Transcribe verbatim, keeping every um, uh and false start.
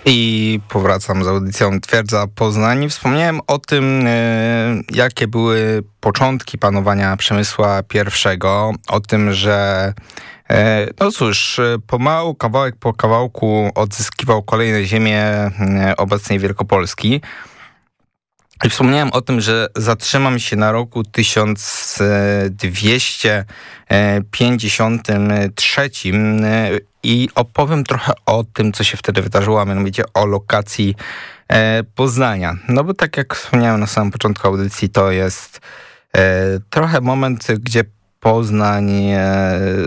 I powracam z audycją Twierdza Poznań. Wspomniałem o tym, jakie były początki panowania Przemysła pierwszego, o tym, że no cóż, pomału, kawałek po kawałku odzyskiwał kolejne ziemie obecnej Wielkopolski. I wspomniałem o tym, że zatrzymam się na roku tysiąc dwieście pięćdziesiątym trzecim i opowiem trochę o tym, co się wtedy wydarzyło, a mianowicie o lokacji Poznania. No bo tak jak wspomniałem na samym początku audycji, to jest trochę moment, gdzie Poznań